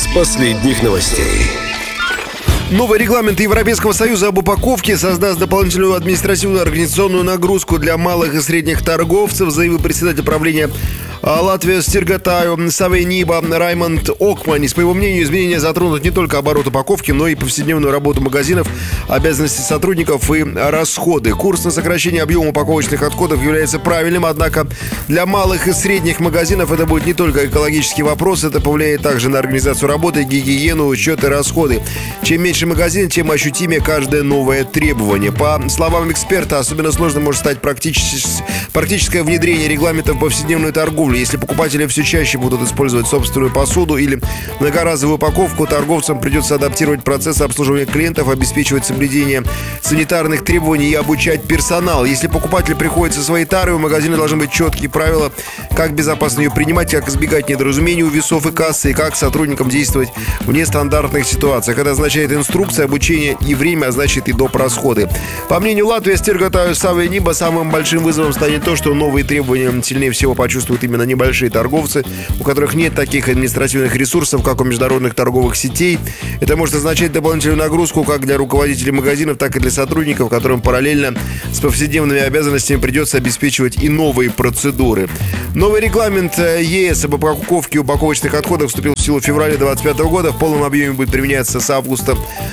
последних новостей. Новый регламент Европейского Союза об упаковке создаст дополнительную административную организационную нагрузку для малых и средних торговцев, заявил председатель правления Латвии Стиргатаю Савейниба Раймонд Окманис. По его мнению, изменения затронут не только оборот упаковки, но и повседневную работу магазинов, обязанности сотрудников и расходы. Курс на сокращение объема упаковочных отходов является правильным, однако для малых и средних магазинов это будет не только экологический вопрос, это повлияет также на организацию работы, гигиену, учет и расходы. Чем меньше магазин, тем ощутимее каждое новое требование. По словам эксперта, особенно сложно может стать практическое внедрение регламентов в повседневную торговлю. Если покупатели все чаще будут использовать собственную посуду или многоразовую упаковку, торговцам придется адаптировать процесс обслуживания клиентов, обеспечивать соблюдение санитарных требований и обучать персонал. Если покупатель приходит со своей тарой, у магазина должны быть четкие правила, как безопасно ее принимать, как избегать недоразумений у весов и кассы, и как сотрудникам действовать в нестандартных ситуациях. Это означает инструкция, обучение и время, а значит и доп. Расходы. По мнению Латвии Стиргатаю Савейниба, самым большим вызовом станет то, что новые требования сильнее всего почувствуют именно небольшие торговцы, у которых нет таких административных ресурсов, как у международных торговых сетей. Это может означать дополнительную нагрузку как для руководителей магазинов, так и для сотрудников, которым параллельно с повседневными обязанностями придется обеспечивать и новые процедуры. Новый регламент ЕС об упаковке упаковочных отходов вступил в силу в феврале 2025 года. В полном объеме будет применяться с августа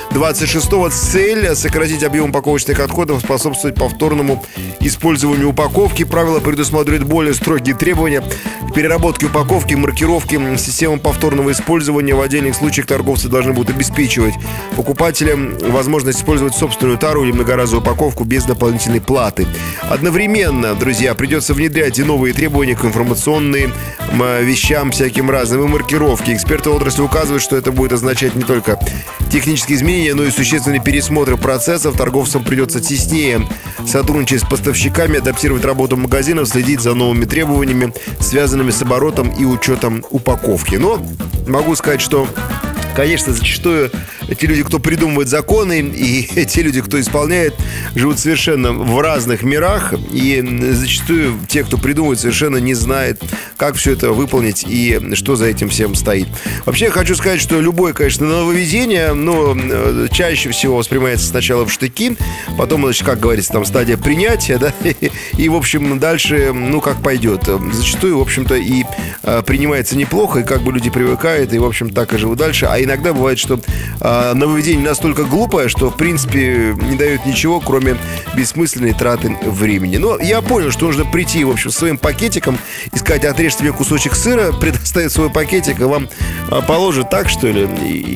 26-го. Цель – сократить объем упаковочных отходов, способствовать повторному использованию упаковки. Правила предусматривают более строгие требования к переработке упаковки, маркировке, системам повторного использования. В отдельных случаях торговцы должны будут обеспечивать покупателям возможность использовать собственную тару или многоразовую упаковку без дополнительной платы. Одновременно, друзья, придется внедрять и новые требования к информационным вещам всяким разным и маркировки. Эксперты отрасли указывают, что это будет означать не только технические изменения, но и существенный пересмотр процессов. Торговцам придется теснее сотрудничать с поставщиками, адаптировать работу магазинов, следить за новыми требованиями, связанными с оборотом и учетом упаковки. Но могу сказать, что, конечно, зачастую те люди, кто придумывает законы, и те люди, кто исполняет, живут совершенно в разных мирах. И зачастую те, кто придумывает, совершенно не знает, как все это выполнить и что за этим всем стоит. Вообще, я хочу сказать, что любое, конечно, нововведение, но чаще всего воспринимается сначала в штыки, потом, значит, как говорится, там стадия принятия, да, и, в общем, дальше, ну, как пойдет. Зачастую, в общем-то, и принимается неплохо, и как бы люди привыкают, и, в общем, так и живут дальше. А иногда бывает, что нововведение настолько глупое, что, в принципе, не дает ничего, кроме бессмысленной траты времени. Но я понял, что нужно прийти, в общем, с своим пакетиком и сказать: отрежь себе кусочек сыра, предоставить свой пакетик, и вам положат так, что ли?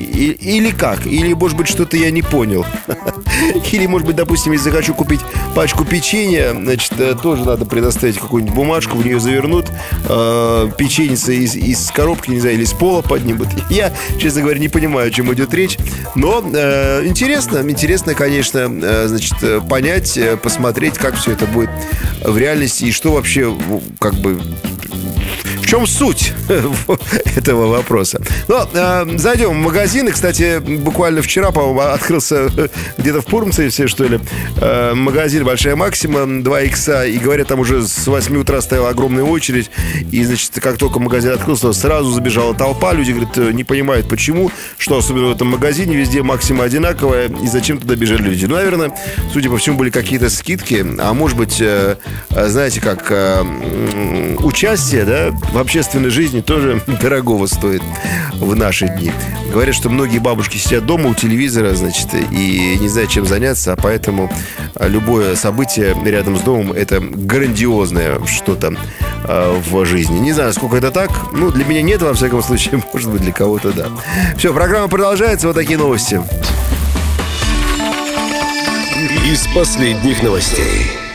Или как? Или, может быть, что-то я не понял. Или, может быть, допустим, если захочу купить пачку печенья, значит, тоже надо предоставить какую-нибудь бумажку, в нее завернут печеньице из коробки, не знаю, или с пола поднимут. Я, честно говоря, не понимаю, о чем идет речь. Но интересно, конечно, значит, понять, посмотреть, как все это будет в реальности и что вообще, как бы, в чем суть этого вопроса. Но зайдем в магазины. Кстати, буквально вчера, по-моему, открылся где-то в Пурмцеве, что ли, магазин «Большая Максима», 2 икса, и говорят, там уже с 8 утра стояла огромная очередь, и, значит, как только магазин открылся, сразу забежала толпа. Люди, говорят, не понимают, почему, что особенно в этом магазине, везде «Максима» одинаковая, и зачем туда бежали люди. Ну, наверное, судя по всему, были какие-то скидки, а может быть, знаете, как участие, да, в общественной жизни тоже дорогого стоит в наши дни. Говорят, что многие бабушки сидят дома у телевизора, значит, и не знают, чем заняться, а поэтому любое событие рядом с домом — это грандиозное что-то в жизни. Не знаю, сколько это так. Ну, для меня нет, во всяком случае. Может быть, для кого-то да. Все, программа продолжается. Вот такие новости. Из последних новостей.